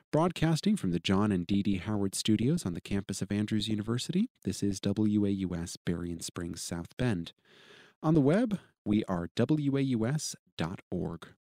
Broadcasting from the John and Dee Dee Howard Studios on the campus of Andrews University, this is WAUS Berrien Springs, South Bend. On the web, we are waus.org.